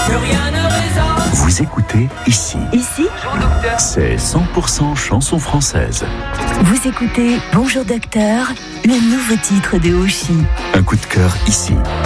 plus rien ne résonne. Vous écoutez ici. Ici, C'est 100% chanson française. vous écoutez Bonjour Docteur, le nouveau titre de Oshi. Un coup de cœur ici.